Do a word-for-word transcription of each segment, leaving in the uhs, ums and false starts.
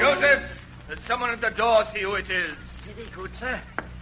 Joseph, there's someone at the door. See who it is. Very good, sir.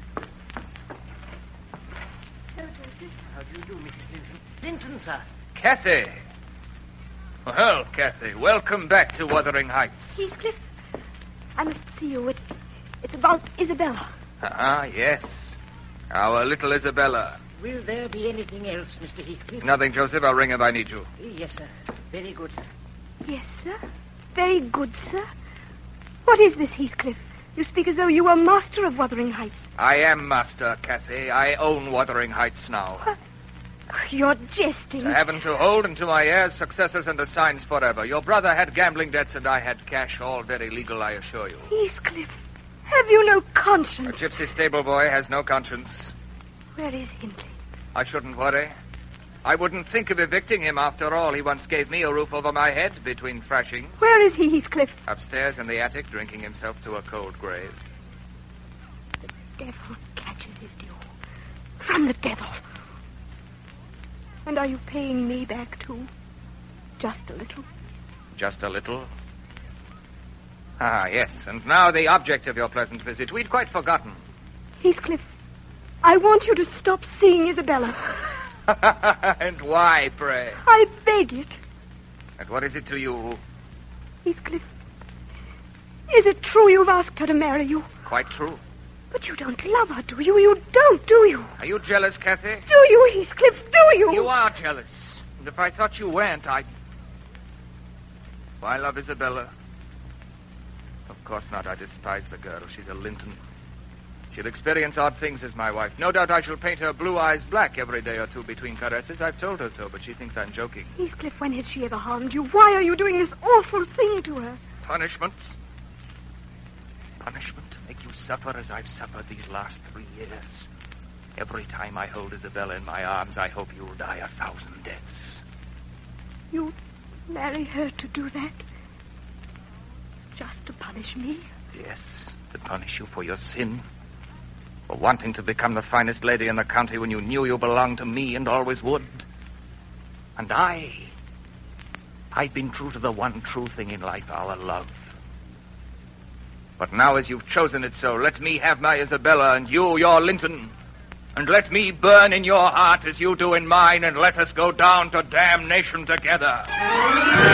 Hello, Joseph. How do you do, Missus Linton? Linton, sir. Kathy. Well, Kathy, welcome back to Wuthering Heights. Heathcliff, I must see you. It, it's about Isabella. Ah, yes. Our little Isabella. Will there be anything else, Mister Heathcliff? Nothing, Joseph. I'll ring if I need you. Yes, sir. Very good, sir. Yes, sir. Very good, sir. What is this, Heathcliff? You speak as though you were master of Wuthering Heights. I am master, Kathy. I own Wuthering Heights now. What? You're jesting. To heaven to hold, and to my heirs, successors, and assigns forever. Your brother had gambling debts, and I had cash. All very legal, I assure you. Heathcliff, have you no A conscience? gypsy stable boy has no conscience. Where is Hindley? I shouldn't worry. I wouldn't think of evicting him after all. He once gave me a roof over my head between thrashings. Where is he, Heathcliff? Upstairs in the attic, drinking himself to a cold grave. The devil catches his due. From the devil. And are you paying me back, too? Just a little? Just a little? Ah, yes. And now the object of your pleasant visit. We'd quite forgotten. Heathcliff, I want you to stop seeing Isabella. And why, pray? I beg it. And what is it to you? Heathcliff, is it true you've asked her to marry you? Quite true. But you don't love her, do you? You don't, do you? Are you jealous, Kathy? Do you, Heathcliff? Do you? You are jealous. And if I thought you weren't, I'd... Why love Isabella? Of course not. I despise the girl. She's a Linton. She'll experience odd things as my wife. No doubt I shall paint her blue eyes black every day or two between caresses. I've told her so, but she thinks I'm joking. Heathcliff, when has she ever harmed you? Why are you doing this awful thing to her? Punishment? Punishment to make you suffer as I've suffered these last three years. Every time I hold Isabella in my arms, I hope you'll die a thousand deaths. You marry her to do that? Just to punish me? Yes, to punish you for your sin. For wanting to become the finest lady in the county when you knew you belonged to me and always would. And I... I've been true to the one true thing in life, our love. But now as you've chosen it so, let me have my Isabella and you your Linton. And let me burn in your heart as you do in mine, and let us go down to damnation together.